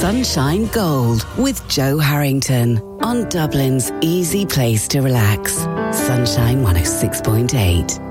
Sunshine Gold with Joe Harrington on Dublin's easy place to relax. Sunshine 106.8.